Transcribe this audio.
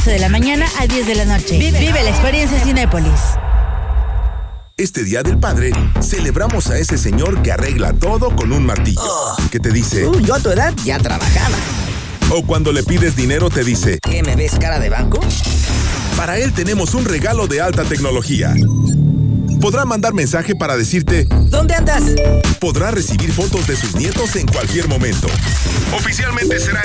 11 de la mañana a 10 de la noche. Vive la experiencia Cinépolis. Este Día del Padre, celebramos a ese señor que arregla todo con un martillo. Que te dice... yo a tu edad ya trabajaba. O cuando le pides dinero te dice... ¿Qué, me ves cara de banco? Para él tenemos un regalo de alta tecnología. Podrá mandar mensaje para decirte... ¿Dónde andas? Podrá recibir fotos de sus nietos en cualquier momento. Oficialmente será